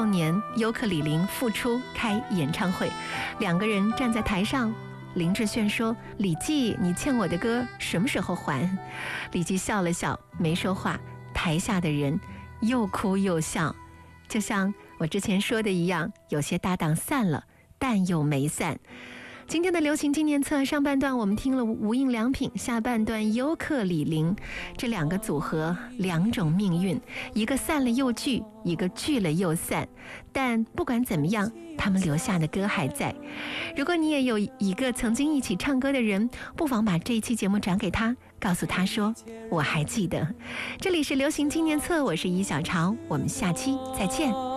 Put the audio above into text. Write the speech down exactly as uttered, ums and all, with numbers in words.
年尤克里林复出开演唱会，两个人站在台上，林志炫说：“李记，你欠我的歌什么时候还？”李记笑了笑，没说话。台下的人又哭又笑，就像我之前说的一样，有些搭档散了，但又没散。今天的流行纪念册上半段我们听了无印良品，下半段尤克里林，这两个组合两种命运，一个散了又聚，一个聚了又散，但不管怎么样，他们留下的歌还在。如果你也有一个曾经一起唱歌的人，不妨把这一期节目转给他，告诉他说我还记得。这里是流行纪念册，我是一小潮，我们下期再见。